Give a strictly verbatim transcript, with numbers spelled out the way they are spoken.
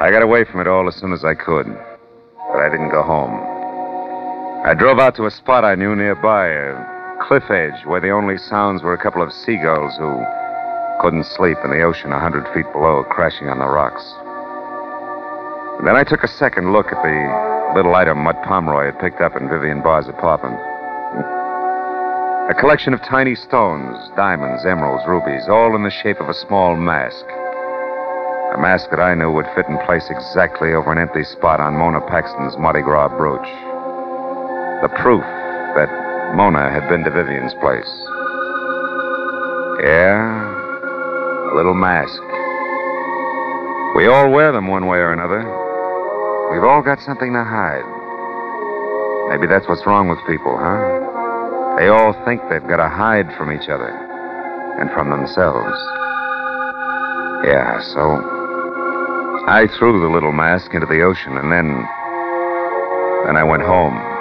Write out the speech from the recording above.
I got away from it all as soon as I could, but I didn't go home. I drove out to a spot I knew nearby, a cliff edge where the only sounds were a couple of seagulls who couldn't sleep in the ocean a hundred feet below, crashing on the rocks. And then I took a second look at the little item Mutt Pomeroy had picked up in Vivian Barr's apartment. A collection of tiny stones, diamonds, emeralds, rubies, all in the shape of a small mask. A mask that I knew would fit in place exactly over an empty spot on Mona Paxton's Mardi Gras brooch. The proof that Mona had been to Vivian's place. Yeah, a little mask. We all wear them one way or another. We've all got something to hide. Maybe that's what's wrong with people, huh? They all think they've got to hide from each other and from themselves. Yeah, so I threw the little mask into the ocean, and then... then I went home.